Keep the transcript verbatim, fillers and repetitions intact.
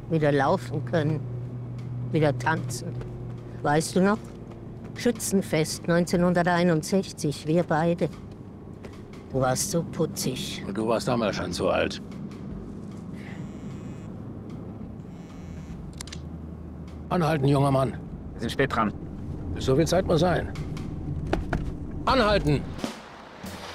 wieder laufen können, wieder tanzen. Weißt du noch? Schützenfest neunzehnhunderteinundsechzig, wir beide. Du warst so putzig. Und du warst damals schon so alt. Anhalten, junger Mann. Wir sind spät dran. So viel Zeit muss sein. Anhalten!